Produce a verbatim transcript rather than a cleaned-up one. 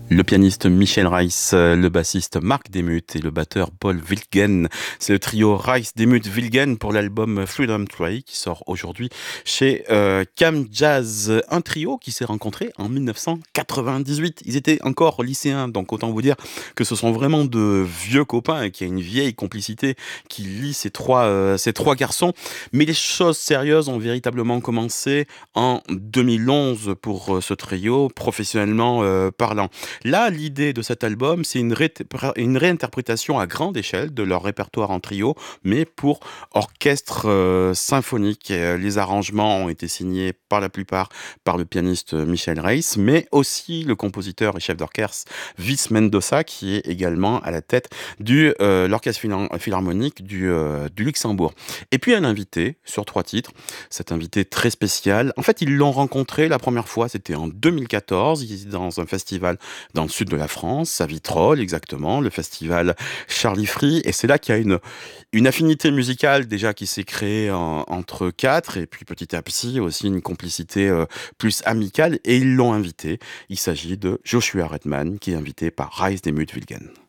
Le pianiste Michel Reiss, euh, le bassiste Marc Demuth et le batteur Paul Wiltgen. C'est le trio Reiss-Demuth-Wiltgen pour l'album Freedom Trail qui sort aujourd'hui chez euh, Cam Jazz. Un trio qui s'est rencontré en mille neuf cent quatre-vingt-dix-huit. Ils étaient encore lycéens, donc autant vous dire que ce sont vraiment de vieux copains et qu'il y a une vieille complicité qui lie ces trois, euh, ces trois garçons. Mais les choses sérieuses ont véritablement commencé en deux mille onze pour euh, ce trio, professionnellement euh, parlant. Là, l'idée de cet album, c'est une, ré- une réinterprétation à grande échelle de leur répertoire en trio, mais pour orchestre euh, symphonique. Et, euh, les arrangements ont été signés par la plupart par le pianiste Michel Reiss, mais aussi le compositeur et chef d'orchestre Vis Mendoza, qui est également à la tête de euh, l'orchestre phila- philharmonique du, euh, du Luxembourg. Et puis un invité sur trois titres, cet invité très spécial. En fait, ils l'ont rencontré la première fois, c'était en deux mille quatorze, ils étaient dans un festival dans le sud de la France, à Vitrolles exactement, le festival Charlie Free. Et c'est là qu'il y a une, une affinité musicale déjà qui s'est créée en- entre quatre, et puis petit à petit aussi une complicité euh, plus amicale. Et ils l'ont invité. Il s'agit de Joshua Redman, qui est invité par Reiss Demuth Wiltgen.